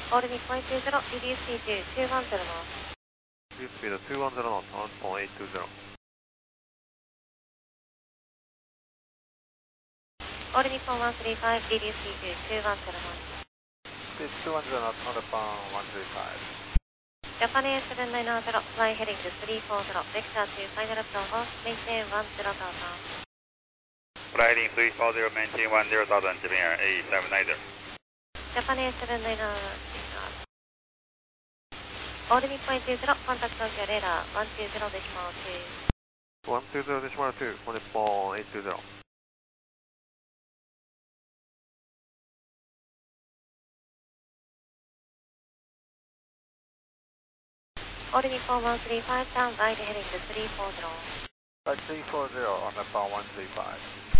All midpoint 20, reduce speed to 210 knots. Reduce speed 210 knots on 820. All midpoint 135, reduce speed to 210 knots. Speed 210 knots on 135. Japan A790, fly heading to 340, vector to final approval, maintain 10,000. Fly heading 340, maintain 10,000, Japan Air A790. Japan A790, all midpoint 20, contact Tokyo radar 120.2. 120.2, on Nippon 820. All Nippon 135, down right heading to 340. Right 340 on Nippon 135.